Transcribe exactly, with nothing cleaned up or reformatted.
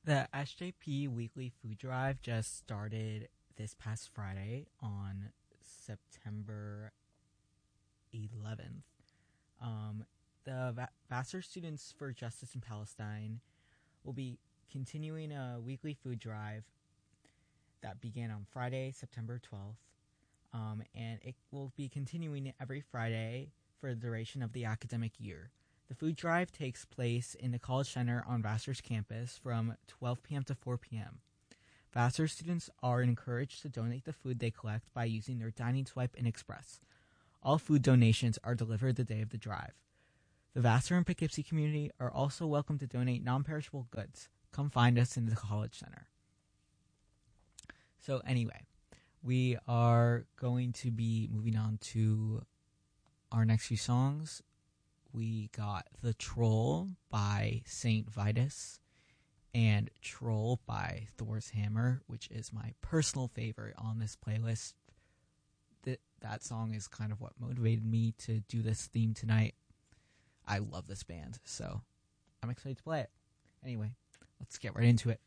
The S J P Weekly Food Drive just started this past Friday on September eleventh. Um, the Va- Vassar Students for Justice in Palestine will be continuing a weekly food drive that began on Friday, September twelfth, um, and it will be continuing every Friday for the duration of the academic year. The food drive takes place in the College Center on Vassar's campus from twelve p.m. to four p.m. Vassar students are encouraged to donate the food they collect by using their dining swipe in Express. All food donations are delivered the day of the drive. The Vassar and Poughkeepsie community are also welcome to donate non-perishable goods. Come find us in the College Center. So anyway, we are going to be moving on to our next few songs. We got The Troll by Saint Vitus and Troll by Thor's Hammer, which is my personal favorite on this playlist. That that song is kind of what motivated me to do this theme tonight. I love this band, so I'm excited to play it. Anyway, let's get right into it.